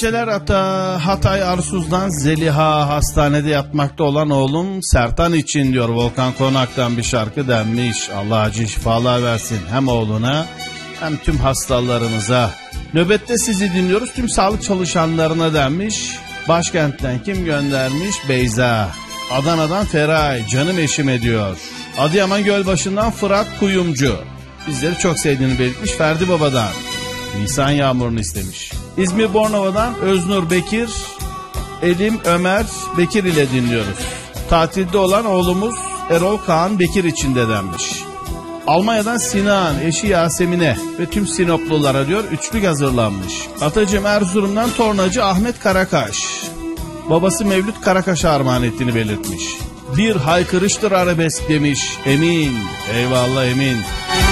Hatay Arsuz'dan Zeliha, hastanede yatmakta olan oğlum Sertan için diyor. Volkan Konak'tan bir şarkı denmiş. Allah acil şifalar versin hem oğluna hem tüm hastalarımıza. Nöbette sizi dinliyoruz, tüm sağlık çalışanlarına denmiş. Başkentten kim göndermiş? Beyza. Adana'dan Feray, canım eşime diyor. Adıyaman Gölbaşı'ndan Fırat Kuyumcu, bizleri çok sevdiğini belirtmiş. Ferdi Baba'dan Nisan yağmurunu istemiş. İzmir Bornova'dan Öznur Bekir, Elim Ömer Bekir ile dinliyoruz. Tatilde olan oğlumuz Erol Kaan Bekir için de denmiş. Almanya'dan Sinan, eşi Yasemin'e ve tüm Sinoplulara diyor, üçlük hazırlanmış. Atacığım Erzurum'dan Tornacı Ahmet Karakaş, babası Mevlüt Karakaş'a armağan ettiğini belirtmiş. Bir haykırıştır arabesk demiş Emin. Eyvallah Emin.